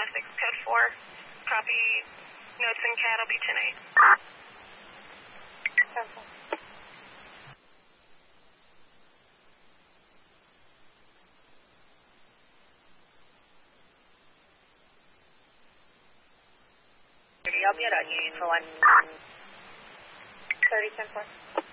code 4. Copy. Notes and CAD will be 10-8. I'll be at unit for 1. 30, 10-4.